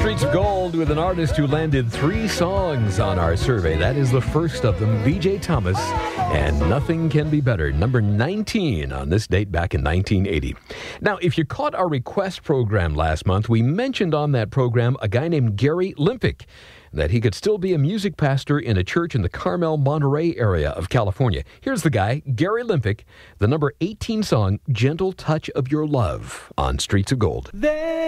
Streets of Gold with an artist who landed 3 songs on our survey. That is the first of them, VJ Thomas, and Nothing Can Be Better, number 19 on this date back in 1980. Now, if you caught our request program last month, we mentioned on that program a guy named Gary Limpick, that he could still be a music pastor in a church in the Carmel, Monterey area of California. Here's the guy, Gary Limpick, the number 18 song, Gentle Touch of Your Love, on Streets of Gold.